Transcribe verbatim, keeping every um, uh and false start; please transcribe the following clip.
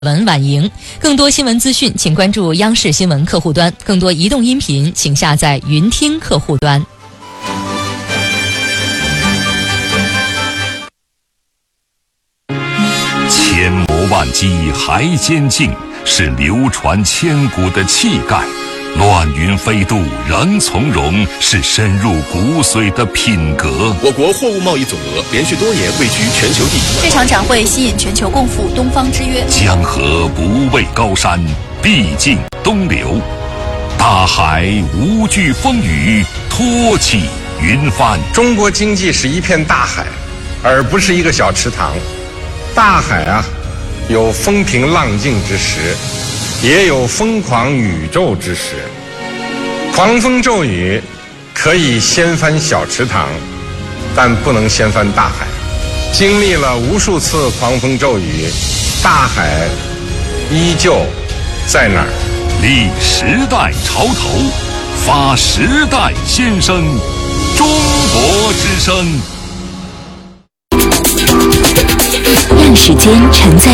文晚莹。更多新闻资讯，请关注央视新闻客户端；更多移动音频，请下载云听客户端。 千磨万击还坚劲，是流传千古的气概；乱云飞渡仍从容，是深入骨髓的品格。 我国货物贸易总额连续多年位居全球第一。 这场展会吸引全球共赴东方之约。 江河不畏高山，必尽东流；大海无惧风雨，托起云帆。 中国经济是一片大海，而不是一个小池塘。大海啊，有风平浪静之时，也有疯狂宇宙之时。狂风骤雨可以掀翻小池塘，但不能掀翻大海。经历了无数次狂风骤雨，大海依旧在那儿。 立时代潮头，发时代先声，中国之声。 让时间沉在